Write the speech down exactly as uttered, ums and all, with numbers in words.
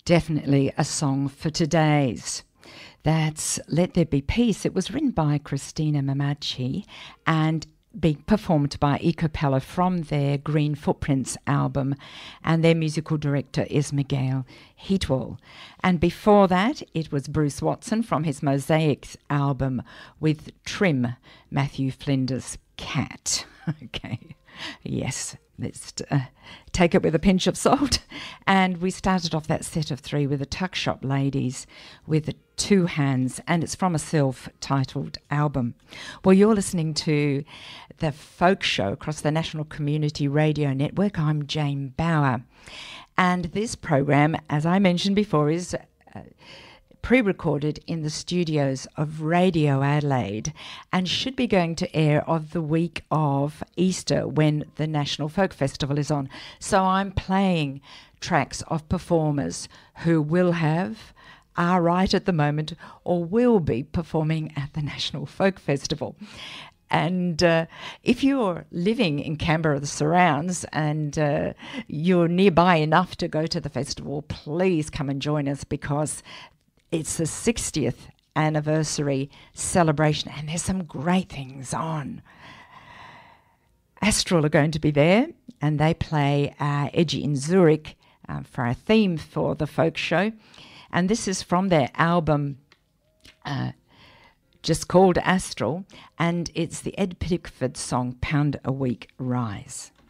Definitely a song for today's. That's Let There Be Peace. It was written by Christina Mamachi and being performed by E Cappella from their Green Footprints album, and their musical director is Miguel Heatwell. And before that, it was Bruce Watson from his Mosaics album with Trim, Matthew Flinders' Cat. Okay, yes, let's uh, take it with a pinch of salt. And we started off that set of three with the Tuck Shop Ladies with Two Hands, and it's from a self-titled album. Well, you're listening to the Folk Show across the National Community Radio Network. I'm Jane Bauer, and this program, as I mentioned before, is uh, pre-recorded in the studios of Radio Adelaide and should be going to air of the week of Easter when the National Folk Festival is on. So I'm playing tracks of performers who will have, are right at the moment, or will be performing at the National Folk Festival. And uh, if you're living in Canberra, the surrounds, and uh, you're nearby enough to go to the festival, please come and join us, because it's the sixtieth anniversary celebration and there's some great things on. Astral are going to be there, and they play uh, Edgy in Zurich uh, for our theme for the folk show. And this is from their album uh, just called Astral, and it's the Ed Pickford song Pound a Week Rise.